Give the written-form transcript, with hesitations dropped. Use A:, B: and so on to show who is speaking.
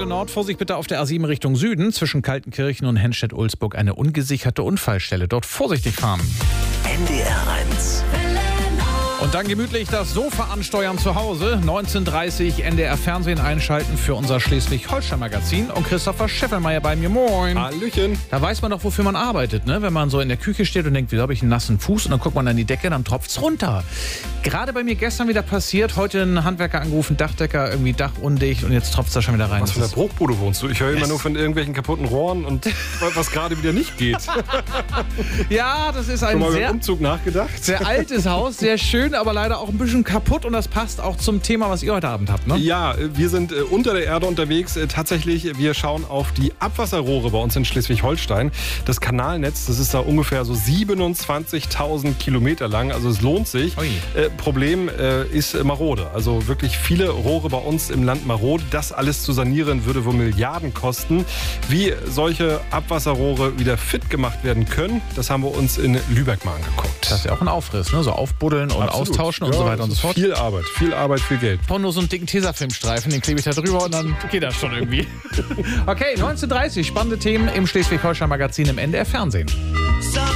A: Nord. Vorsicht bitte auf der A7 Richtung Süden. Zwischen Kaltenkirchen und Henstedt-Ulzburg eine ungesicherte Unfallstelle. Dort vorsichtig fahren.
B: NDR 1.
A: Und dann gemütlich das Sofa ansteuern zu Hause. 19:30 NDR Fernsehen einschalten für unser Schleswig-Holstein-Magazin. Und Christopher Scheffelmeier bei mir. Moin.
C: Hallöchen.
A: Da weiß man doch, wofür man arbeitet, ne? Wenn man so in der Küche steht und denkt, wieso habe ich einen nassen Fuß? Und dann guckt man an die Decke, dann tropft's runter. Gerade bei mir gestern wieder passiert. Heute ein Handwerker angerufen, Dachdecker, irgendwie Dach undicht und jetzt tropft's da schon wieder rein.
C: Was für eine Bruchbude wohnst du? Ich höre immer nur von irgendwelchen kaputten Rohren und was gerade wieder nicht geht.
A: Ja, das ist ein
C: Schon mal über
A: sehr,
C: den Umzug nachgedacht?
A: sehr altes Haus, sehr schön, aber leider auch ein bisschen kaputt. Und das passt auch zum Thema, was ihr heute Abend habt, ne?
C: Ja, wir sind unter der Erde unterwegs. Tatsächlich, wir schauen auf die Abwasserrohre bei uns in Schleswig-Holstein. Das Kanalnetz, das ist da ungefähr so 27.000 Kilometer lang. Also es lohnt sich. Problem ist marode. Also wirklich viele Rohre bei uns im Land marode. Das alles zu sanieren würde wohl Milliarden kosten. Wie solche Abwasserrohre wieder fit gemacht werden können, das haben wir uns in Lübeck mal angeguckt.
A: Das ist ja auch ein Aufriss, ne? So aufbuddeln und
C: Absolut.
A: austauschen und so weiter und so fort.
C: Viel Arbeit, viel Geld.
A: Ich brauche nur so einen dicken Tesafilmstreifen, den klebe ich da drüber und dann geht das schon irgendwie. Okay, 19:30, spannende Themen im Schleswig-Holstein-Magazin im NDR Fernsehen.